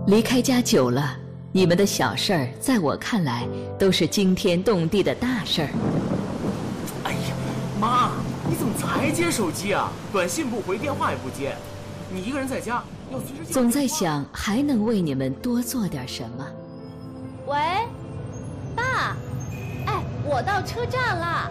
离开家久了，你们的小事儿在我看来都是惊天动地的大事儿。 哎呀，妈，你怎么才接手机啊？短信不回，电话也不接，你一个人在家要随时接。 总在想还能为你们多做点什么。 喂，爸，哎，我到车站了。